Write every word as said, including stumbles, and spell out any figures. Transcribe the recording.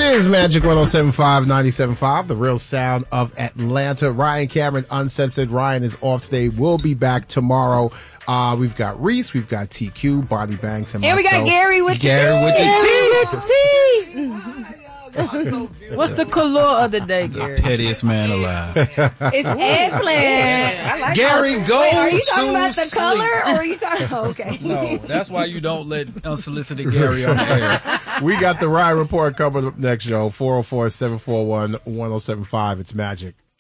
is Magic one oh seven point five, ninety-seven point five, the real sound of Atlanta. Ryan Cameron, Uncensored. Ryan is off today. We'll be back tomorrow. Uh, we've got Reese, we've got T Q, Bonnie Banks, and and myself. And we got Gary with Gary the with the tea. Gary with the tea. What's the color of the day, Gary? Pettiest man alive. It's eggplant. I like Gary, color. go Wait, are you talking to about the sleep. color, or are you talking? Oh, okay. No, that's why you don't let unsolicited Gary on the air. We got the Ryan Report coming up next, show. four oh four, seven four one, one oh seven five. It's Magic.